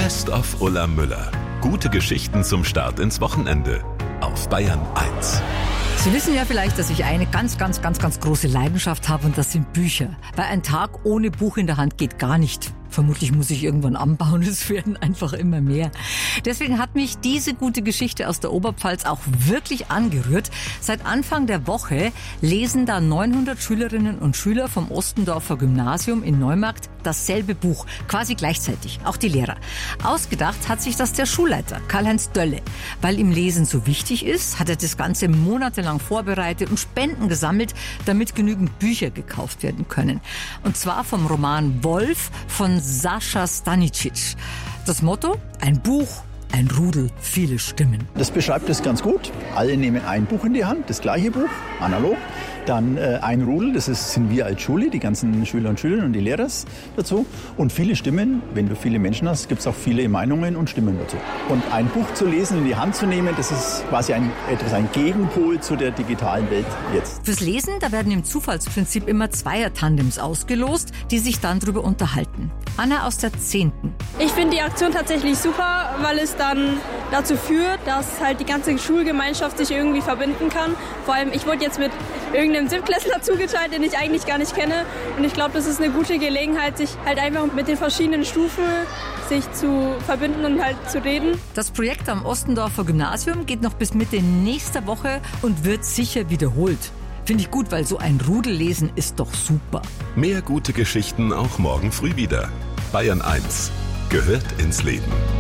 Best of Ulla Müller. Gute Geschichten zum Start ins Wochenende auf Bayern 1. Sie wissen ja vielleicht, dass ich eine ganz große Leidenschaft habe und das sind Bücher. Weil ein Tag ohne Buch in der Hand geht gar nicht. Vermutlich muss ich irgendwann anbauen, es werden einfach immer mehr. Deswegen hat mich diese gute Geschichte aus der Oberpfalz auch wirklich angerührt. Seit Anfang der Woche lesen da 900 Schülerinnen und Schüler vom Ostendorfer Gymnasium in Neumarkt dasselbe Buch, quasi gleichzeitig, auch die Lehrer. Ausgedacht hat sich das der Schulleiter, Karl-Heinz Dölle. Weil ihm Lesen so wichtig ist, hat er das Ganze monatelang vorbereitet und Spenden gesammelt, damit genügend Bücher gekauft werden können. Und zwar vom Roman Wolf von Sascha Stanicic. Das Motto? Ein Buch, ein Rudel, viele Stimmen. Das beschreibt es ganz gut. Alle nehmen ein Buch in die Hand, das gleiche Buch, analog. Dann ein Rudel, sind wir als Schule, die ganzen Schüler und Schülerinnen und die Lehrer dazu. Und viele Stimmen, wenn du viele Menschen hast, gibt es auch viele Meinungen und Stimmen dazu. Und ein Buch zu lesen, in die Hand zu nehmen, das ist quasi ein Gegenpol zu der digitalen Welt jetzt. Fürs Lesen, da werden im Zufallsprinzip immer Zweier-Tandems ausgelost, die sich dann darüber unterhalten. Anna aus der 10. Ich finde die Aktion tatsächlich super, weil es dann dazu führt, dass halt die ganze Schulgemeinschaft sich irgendwie verbinden kann. Vor allem, ich wurde jetzt mit irgendeinem Siebtklässler zugeteilt, den ich eigentlich gar nicht kenne. Und ich glaube, das ist eine gute Gelegenheit, sich halt einfach mit den verschiedenen Stufen sich zu verbinden und halt zu reden. Das Projekt am Ostendorfer Gymnasium geht noch bis Mitte nächster Woche und wird sicher wiederholt. Finde ich gut, weil so ein Rudellesen ist doch super. Mehr gute Geschichten auch morgen früh wieder. Bayern 1 gehört ins Leben.